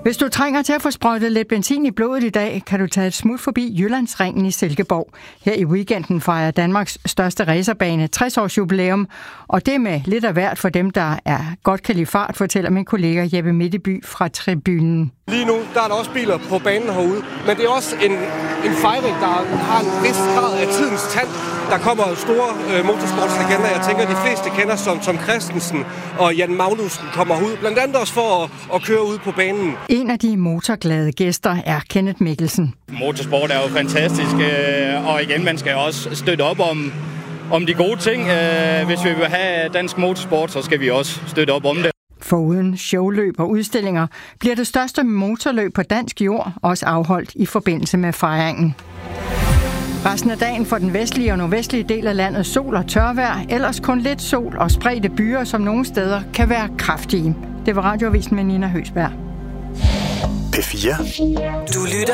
Hvis du trænger til at få sprøjtet lidt benzin i blodet i dag, kan du tage et smut forbi Jyllandsringen i Silkeborg. Her i weekenden fejrer Danmarks største racerbane 60-års jubilæum, og det med lidt af hvert for dem, der godt kan lide fart, fortæller min kollega Jeppe Mitteby fra tribunen. Lige nu der er der også biler på banen herude, men det er også en fejring, der har en vis grad af tidens tand. Der kommer store motorsportslegender, jeg tænker, de fleste kender som Tom Kristensen og Jan Magnussen kommer ud, blandt andet også for at køre ud på banen. En af de motorglade gæster er Kenneth Mikkelsen. Motorsport er jo fantastisk, og igen, man skal også støtte op om de gode ting. Hvis vi vil have dansk motorsport, så skal vi også støtte op om det. Foruden showløb og udstillinger bliver det største motorløb på dansk jord også afholdt i forbindelse med fejringen. Resten af dagen for den vestlige og nordvestlige del af landet sol og tørvejr, ellers kun lidt sol og spredte byer, som nogle steder kan være kraftige. Det var Radioavisen med Nina Høsberg. P4. Du lytter